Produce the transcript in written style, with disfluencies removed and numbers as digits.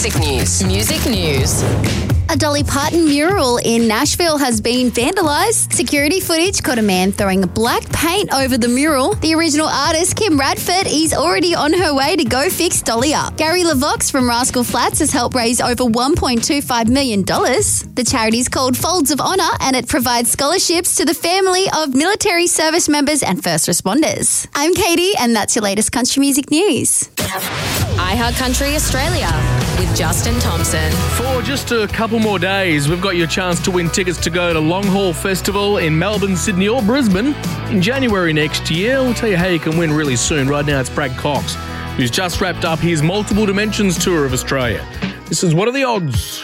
Music news. Music news. A Dolly Parton mural in Nashville has been vandalised. Security footage caught a man throwing black paint over the mural. The original artist, Kim Radford, is already on her way to go fix Dolly up. Gary LaVox from Rascal Flatts has helped raise over $1.25 million. The charity is called Folds of Honour and it provides scholarships to the family of military service members and first responders. I'm Katie and that's your latest country music news. iHeart Country Australia with Justin Thompson. For just a couple more days, we've got your chance to win tickets to go to Long Haul Festival in Melbourne, Sydney or Brisbane in January next year. We'll tell you how you can win really soon. Right now, it's Brad Cox, who's just wrapped up his Multiple Dimensions tour of Australia. This is What Are the Odds?